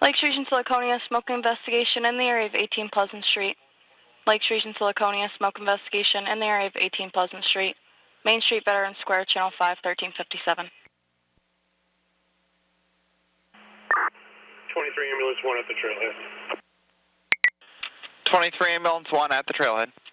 Lakes Region Siliconia, smoke investigation in the area of 18 Pleasant Street. Lakes Region Siliconia, smoke investigation in the area of 18 Pleasant Street. Main Street, Veterans Square, Channel 5, 1357. 23 ambulance 1 at the trailhead. 23 ambulance 1 at the trailhead.